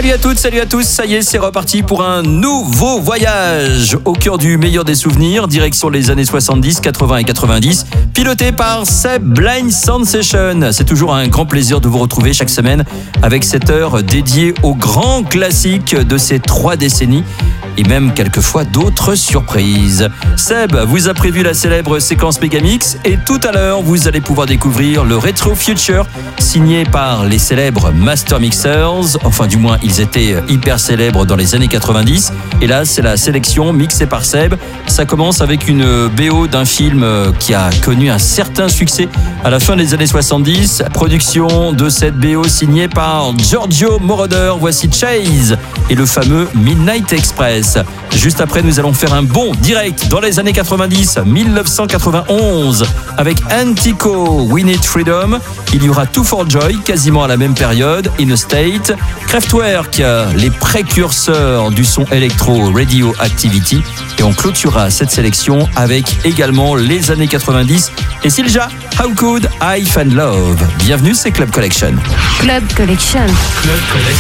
Salut à toutes, salut à tous, ça y est, c'est reparti pour un nouveau voyage au cœur du meilleur des souvenirs, direction les années 70, 80 et 90, piloté par Seb Blind Sound Session. C'est toujours un grand plaisir de vous retrouver chaque semaine avec cette heure dédiée aux grands classiques de ces 3 décennies et même quelquefois d'autres surprises. Seb vous a prévu la célèbre séquence Megamix et tout à l'heure, vous allez pouvoir découvrir le Retro Future signé par les célèbres Master Mixers, enfin du moins ils étaient hyper célèbres dans les années 90 et là c'est la sélection mixée par Seb. Ça commence avec une BO d'un film qui a connu un certain succès à la fin des années 70, production de cette BO signée par Giorgio Moroder. Voici Chase et le fameux Midnight Express. Juste après, nous allons faire un bond direct dans les années 90, 1991, avec Antico, We Need Freedom. Il y aura Two for Joy, quasiment à la même période, In a State, Kraftwerk, les précurseurs du son électro, Radioactivity. Et on clôturera cette sélection avec également les années 90 et Silja, How Could I Find Love. Bienvenue, c'est Club Collection. Club Collection. Club Collection.